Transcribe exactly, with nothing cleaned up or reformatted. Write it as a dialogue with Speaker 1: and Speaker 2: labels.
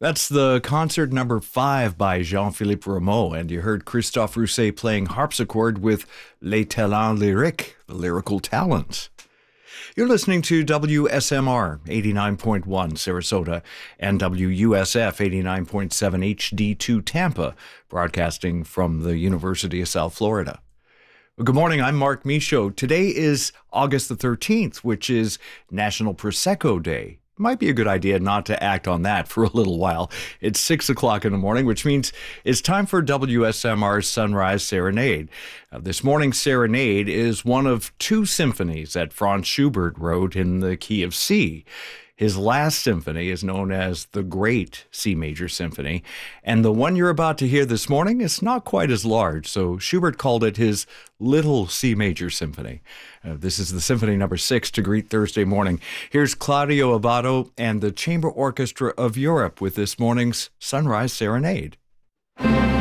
Speaker 1: That's the concert number five by Jean-Philippe Rameau, and you heard Christophe Rousset playing harpsichord with Les Talents Lyriques, the lyrical talents. You're listening to W S M R eighty-nine point one Sarasota and W U S F eighty-nine point seven H D two Tampa, broadcasting from the University of South Florida. Well, good morning, I'm Mark Michaud. Today is August the thirteenth, which is National Prosecco Day. Might be a good idea not to act on that for a little while. It's six o'clock in the morning, which means it's time for W S M R's Sunrise Serenade. Uh, this morning's Serenade is one of two symphonies that Franz Schubert wrote in the key of C. His last symphony is known as the Great C Major Symphony, and the one you're about to hear this morning is not quite as large, so Schubert called it his Little C Major Symphony. Uh, this is the Symphony number six to greet Thursday morning. Here's Claudio Abbado and the Chamber Orchestra of Europe with this morning's Sunrise Serenade.